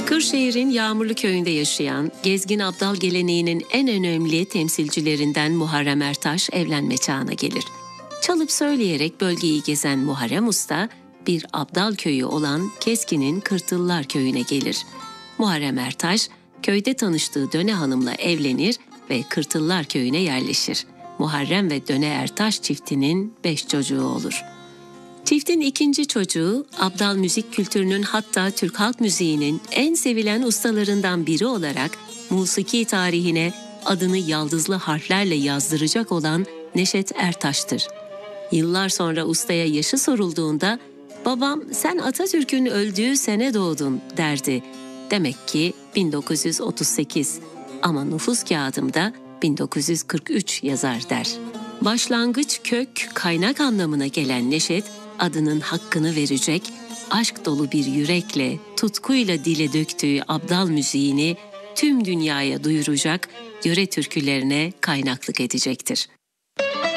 Kırşehir'in Yağmurlu köyünde yaşayan Gezgin Abdal geleneğinin en önemli temsilcilerinden Muharrem Ertaş evlenme çağına gelir. Çalıp söyleyerek bölgeyi gezen Muharrem Usta, bir Abdal köyü olan Keskin'in Kırtıllar köyüne gelir. Muharrem Ertaş, köyde tanıştığı Döne Hanım'la evlenir ve Kırtıllar köyüne yerleşir. Muharrem ve Döne Ertaş çiftinin 5 çocuğu olur. Çiftin ikinci çocuğu, Abdal müzik kültürünün hatta Türk halk müziğinin en sevilen ustalarından biri olarak musiki tarihine adını yaldızlı harflerle yazdıracak olan Neşet Ertaş'tır. Yıllar sonra ustaya yaşı sorulduğunda, "Babam sen Atatürk'ün öldüğü sene doğdun" derdi. Demek ki 1938 ama nüfus kağıdımda 1943 yazar der. Başlangıç, kök, kaynak anlamına gelen Neşet, adının hakkını verecek, aşk dolu bir yürekle, tutkuyla dile döktüğü Abdal müziğini tüm dünyaya duyuracak, yöre türkülerine kaynaklık edecektir.